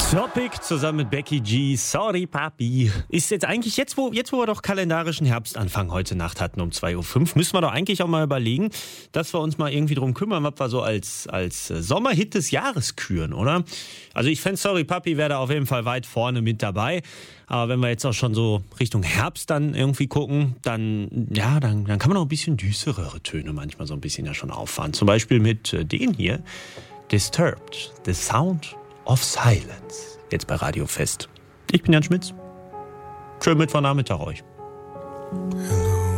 Topic zusammen mit Becky G. Sorry, Papi. Ist jetzt eigentlich, jetzt wo wir doch kalendarischen Herbstanfang heute Nacht hatten um 2.05 Uhr, müssen wir doch eigentlich auch mal überlegen, dass wir uns mal irgendwie drum kümmern, was wir so als Sommerhit des Jahres küren, oder? Also ich fände Sorry, Papi wäre da auf jeden Fall weit vorne mit dabei. Aber wenn wir jetzt auch schon so Richtung Herbst dann irgendwie gucken, dann kann man auch ein bisschen düsterere Töne manchmal so ein bisschen ja schon auffahren. Zum Beispiel mit den hier, Disturbed, The Sound of Silence. Jetzt bei Radio Fest. Ich bin Jan Schmitz. Schönen Mittwochnachmittag euch.